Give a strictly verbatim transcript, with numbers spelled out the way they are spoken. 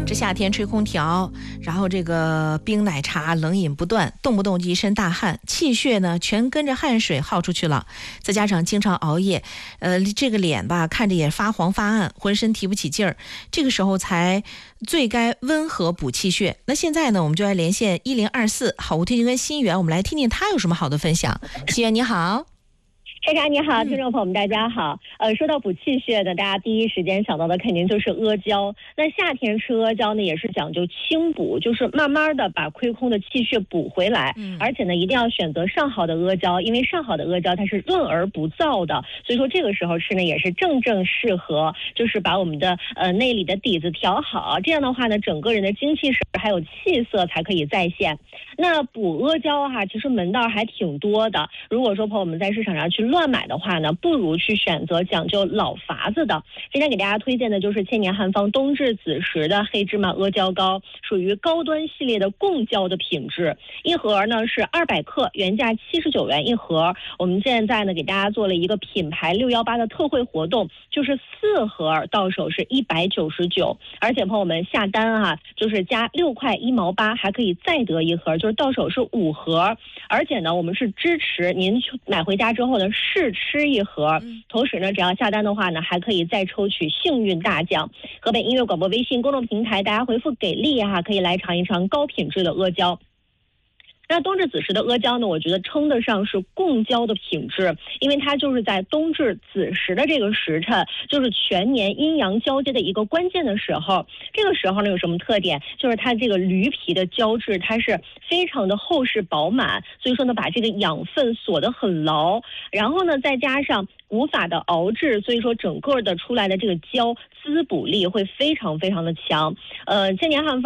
这夏天吹空调，然后这个冰奶茶冷饮不断，动不动一身大汗，气血呢全跟着汗水耗出去了。再加上经常熬夜，呃，这个脸吧看着也发黄发暗，浑身提不起劲儿。这个时候才最该温和补气血。那现在呢，我们就来连线一零二四好物推荐跟心源，我们来听听他有什么好的分享。心源你好。 莎莎你好，听众朋友们大家好。呃，说到补气血呢，大家第一时间想到的肯定就是阿胶。那夏天吃阿胶呢，也是讲究清补，就是慢慢的把亏空的气血补回来。嗯，而且呢，一定要选择上好的阿胶，因为上好的阿胶它是润而不燥的，所以说这个时候吃呢也是正正适合，就是把我们的呃内里的底子调好，这样的话呢，整个人的精气神还有气色才可以再现。那补阿胶哈，其实门道还挺多的。如果说朋友们在市场上去乱买的话呢，不如去选择讲究老法子的。今天给大家推荐的就是千年汉方冬至子时的黑芝麻阿胶糕，属于高端系列的贡胶的品质。一盒呢是二百克，原价七十九元一盒。我们现在呢给大家做了一个品牌六一八的特惠活动，就是四盒到手是一百九十九，而且朋友们下单啊，就是加六块一毛八，还可以再得一盒，就是到手是五盒。而且呢，我们是支持您买回家之后呢试吃一盒，同时呢，只要下单的话呢，还可以再抽取幸运大奖。河北音乐广播微信公众平台，大家回复给力哈，可以来尝一尝高品质的阿胶。那冬至子时的阿胶呢，我觉得称得上是贡胶的品质，因为它就是在冬至子时的这个时辰，就是全年阴阳交接的一个关键的时候。这个时候呢有什么特点？就是它这个驴皮的胶质，它是非常的厚实饱满，所以说呢把这个养分锁得很牢，然后呢再加上古法的熬制，所以说整个的出来的这个胶滋补力会非常非常的强。呃，千年汉方